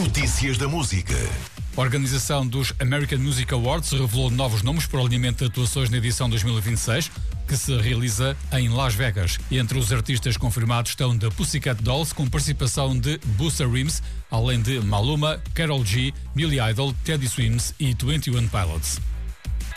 Notícias da música. A organização dos American Music Awards revelou novos nomes para o alinhamento de atuações na edição 2026, que se realiza em Las Vegas. E entre os artistas confirmados estão The Pussycat Dolls, com participação de Busta Rhymes, além de Maluma, Karol G, Billy Idol, Teddy Swims e 21 Pilots.